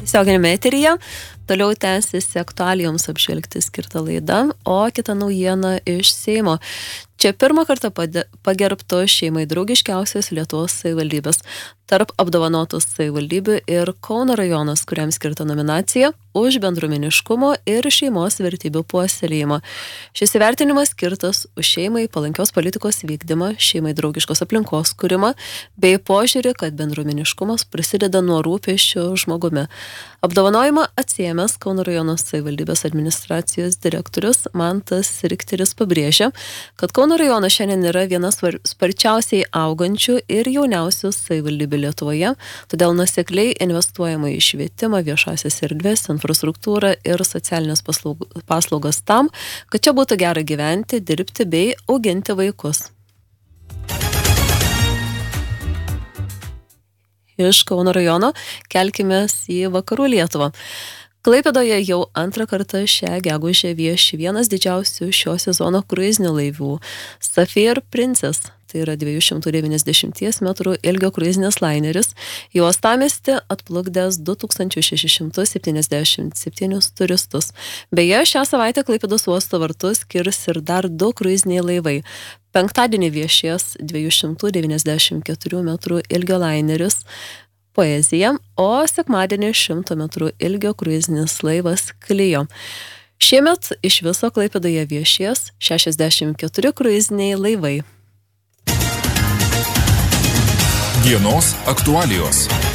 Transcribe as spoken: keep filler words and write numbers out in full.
Tiesioginiame eteryje toliau tęsiasi aktualijoms apžvelgti skirta laida, o kita naujiena iš Seimo. Čia pirmą kartą pagerbto šeimai draugiškiausios Lietuvos savivaldybės. Tarp apdovanotų savivaldybių ir Kauno rajonas, kuriam skirta nominacija už bendruomeniškumo ir šeimos vertybių puoselėjimą. Šis įvertinimas skirtas už šeimai palankios politikos vykdymą, šeimai draugiškos aplinkos kūrimą, bei požiūrį, kad bendruomeniškumas prasideda nuo rūpesčio žmogumi. Apdovanojimą atsiėmęs Kauno rajono savivaldybės administracijos direktorius Mantas Rikteris pabrėžė, kad Kauno rajonas šiandien yra vienas sparčiausiai augančių ir jauniausių savivaldybių Lietuvoje, todėl nuosekliai investuojama į švietimą, viešasias erdvės, infrastruktūrą ir socialinės paslaugas tam, kad čia būtų gera gyventi, dirbti bei auginti vaikus. Iš Kauno rajono kelkimės į vakarų Lietuvą. Klaipėdoje jau antrą kartą šią gegužę vieši vienas didžiausių šio sezono kruizinių laivų – Sapphire Princess. Tai yra dviejų šimtų devyniasdešimties metrų ilgio kruizinis laineris. Į uostamiestį atplukdęs du tūkstančius šešis šimtus septyniasdešimt septynis turistus. Beje, šią savaitę Klaipėdos uosto vartus kirs ir dar du kruiziniai laivai. Penktadienį viešės dviejų šimtų devyniasdešimt keturių metrų ilgio laineris Poezija, o sekmadienį šimto metrų ilgio kruizinis laivas Clio. Šiemet iš viso Klaipėdoje viešės šešiasdešimt keturi kruiziniai laivai. Dienos aktualijos.